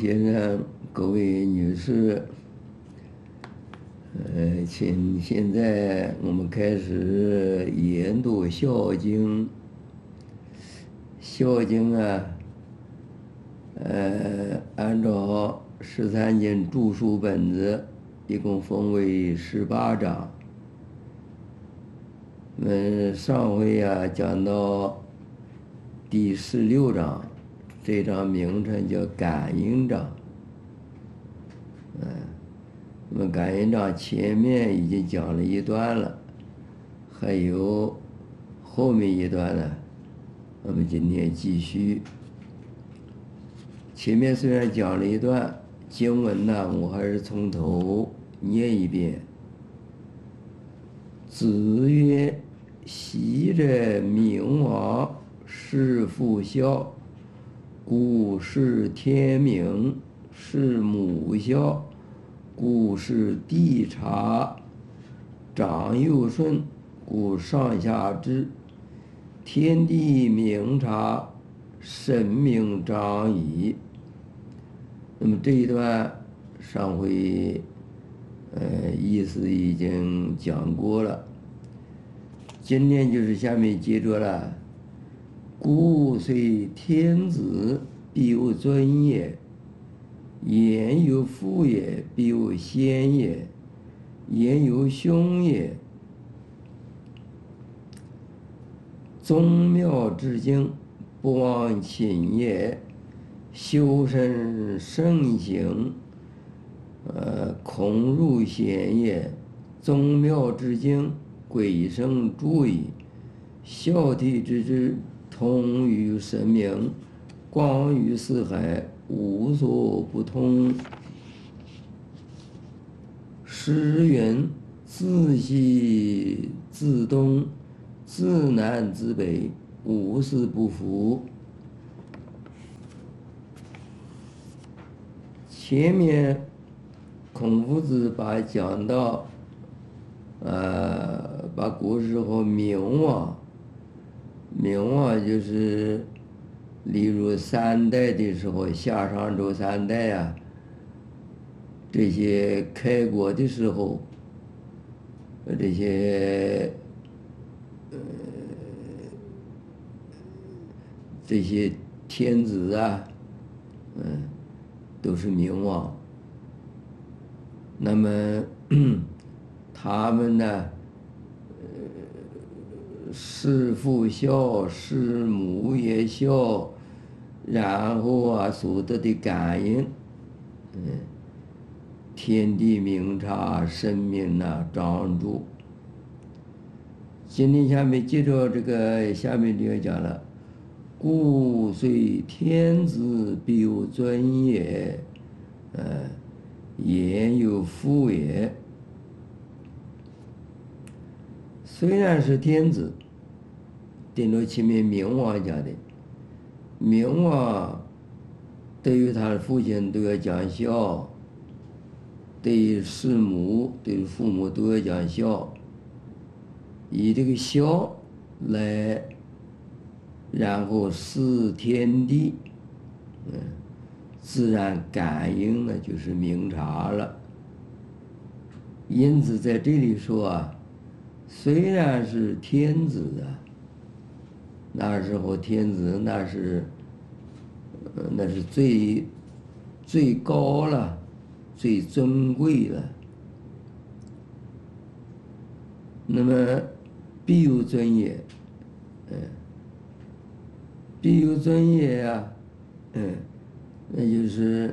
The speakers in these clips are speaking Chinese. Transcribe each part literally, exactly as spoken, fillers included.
先生、各位女士，呃，请现在我们开始研读《孝经》。《孝经》啊，呃，按照十三经注疏本子，一共分为十八章。我们上回啊讲到第十六章，这章名称叫感应章。嗯，那么感应章前面已经讲了一段了，还有后面一段呢，我们今天继续。前面虽然讲了一段经文呢，我还是从头念一遍。子曰：昔者明王视父孝，故视天明；视母孝，故视弟察；长幼顺，故上下治。天地明察，神明长矣。那么这一段上回呃意思已经讲过了，今天就是下面接着了。故虽天子，必有尊也；言有父也，必有先也；言有兄也。宗庙之敬，不忘亲也；修身慎行，呃，恐入险也。宗庙之敬，鬼神助矣。孝悌之志，通于神明，广于四海，无所不通。诗云：自西自东，自南自北，无事不服。前面孔夫子把讲到，呃，把古时候明王，明王就是例如三代的时候，夏商周三代啊，这些开国的时候，这些呃这些天子啊，嗯，都是明王。那么他们呢，呃，视父孝，视母也孝，然后啊所得的感应，嗯，天地明察，神明啊长住。今天下面接着这个下面就要讲了。故虽天子，必有尊也；呃，言有父也。虽然是天子，顶着前面明王讲的，明王对于他的父亲都要讲孝，对于弑母、对于父母都要讲孝，以这个孝来。然后视天地，嗯，自然感应呢，就是明察了。因此在这里说啊，虽然是天子啊，那时候天子那是，呃，那是最最高了，最尊贵了。那么必有尊也，嗯。必有尊也啊，嗯，那就是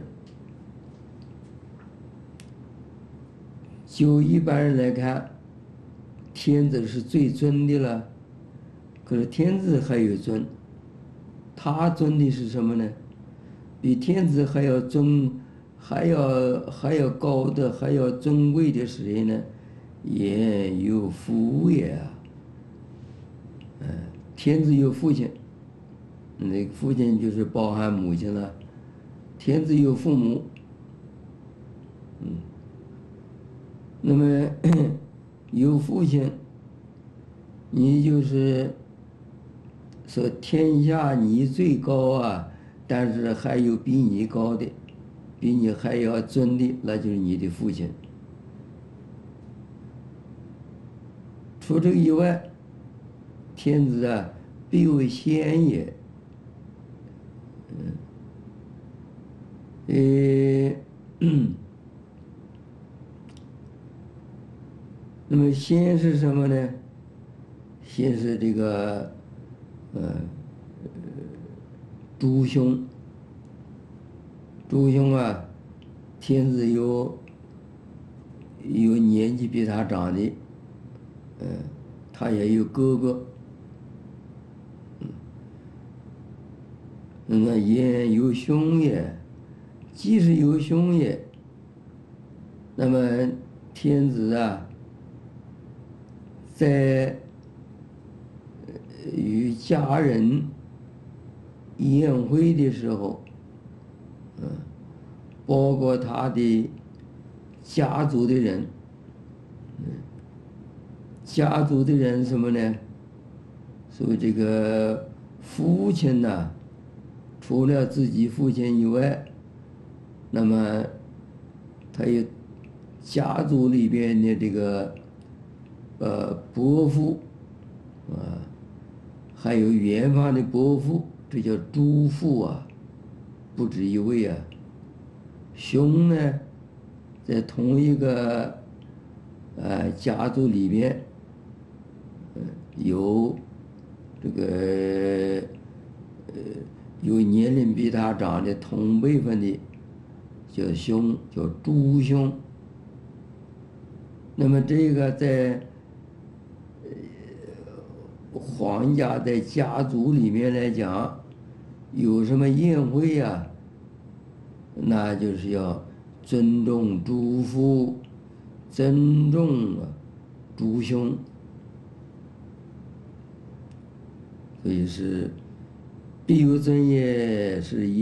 就一般人来看，天子是最尊的了。可是天子还有尊，他尊的是什么呢？比天子还要尊，还要还要高的，还要尊贵的是谁呢？也有父也啊，嗯，天子有父亲。那个父亲就是包含母亲了，天子有父母，嗯，那么有父亲，你就是说天下你最高啊，但是还有比你高的， 比你还要尊的，那就是你的父亲。除这个以外，天子啊，必为先也。嗯，呃，那么先是什么呢？先是这个，呃，诸兄。诸兄啊，天子有有年纪比他长的，嗯、呃，他也有哥哥。那么言有兄也，既是有兄也，那么天子啊，在与家人宴会的时候，嗯，包括他的家族的人，嗯，家族的人什么呢？所以这个父亲呢，除了自己父亲以外，那么他有家族里边的这个呃伯父啊，还有远方的伯父，这叫诸父啊，不止一位啊。兄呢，在同一个呃家族里边，呃有这个呃有年龄比他长的同辈分的，叫兄，叫诸兄。那么这个在皇家在家族里面来讲，有什么宴会呀、那就是要尊重诸父，尊重诸兄，所以是必有尊也，是